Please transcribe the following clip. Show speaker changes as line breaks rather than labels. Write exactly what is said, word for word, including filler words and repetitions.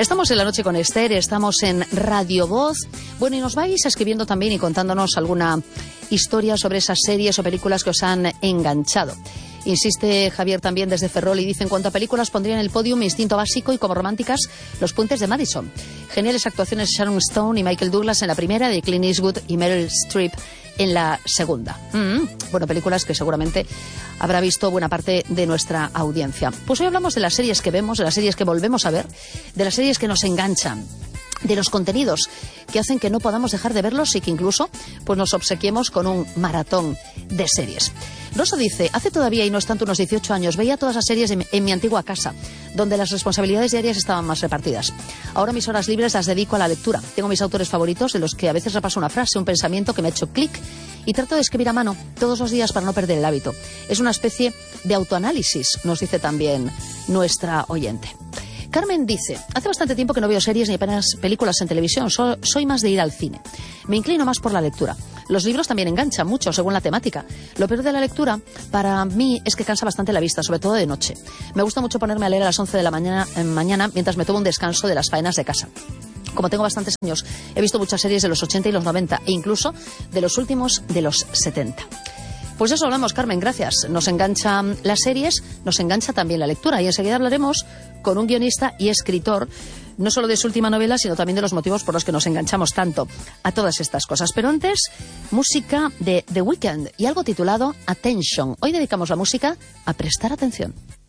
Estamos en La Noche con Esther, estamos en Radio Voz. Bueno, y nos vais escribiendo también y contándonos alguna historia sobre esas series o películas que os han enganchado. Insiste Javier también desde Ferrol y dice: en cuanto a películas pondría en el podio Mi instinto básico y como románticas Los puentes de Madison. Geniales actuaciones de Sharon Stone y Michael Douglas en la primera, de Clint Eastwood y Meryl Streep en la segunda. Mm, bueno, películas que seguramente habrá visto buena parte de nuestra audiencia. Pues hoy hablamos de las series que vemos, de las series que volvemos a ver, de las series que nos enganchan, de los contenidos que hacen que no podamos dejar de verlos y que incluso pues nos obsequiemos con un maratón de series. Rosa dice: hace todavía, y no es tanto, unos dieciocho años, veía todas las series en, en mi antigua casa, donde las responsabilidades diarias estaban más repartidas. Ahora mis horas libres las dedico a la lectura. Tengo mis autores favoritos, de los que a veces repaso una frase, un pensamiento que me ha hecho clic, y trato de escribir a mano todos los días para no perder el hábito. Es una especie de autoanálisis, nos dice también nuestra oyente. Carmen dice: hace bastante tiempo que no veo series ni apenas películas en televisión, so, soy más de ir al cine. Me inclino más por la lectura. Los libros también enganchan mucho según la temática. Lo peor de la lectura para mí es que cansa bastante la vista, sobre todo de noche. Me gusta mucho ponerme a leer a las once de la mañana, mañana mientras me tomo un descanso de las faenas de casa. Como tengo bastantes años, he visto muchas series de los ochenta y los noventa e incluso de los últimos de los setenta. Pues eso hablamos, Carmen, gracias. Nos enganchan las series, nos engancha también la lectura, y enseguida hablaremos con un guionista y escritor, no solo de su última novela, sino también de los motivos por los que nos enganchamos tanto a todas estas cosas. Pero antes, música de The Weeknd y algo titulado Attention. Hoy dedicamos la música a prestar atención.